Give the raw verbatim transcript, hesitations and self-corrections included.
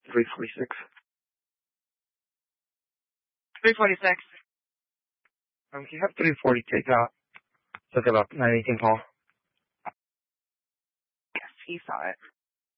three forty-six. three forty-six. Um, can you have three forty take out? Talk about nine eighteen Paul. Yes, he saw it.